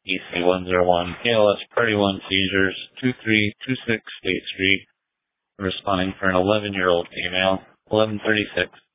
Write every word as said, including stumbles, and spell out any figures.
E C one zero one, K L S Party one Seizures, two three two six State Street, responding for an eleven-year-old female, eleven thirty-six.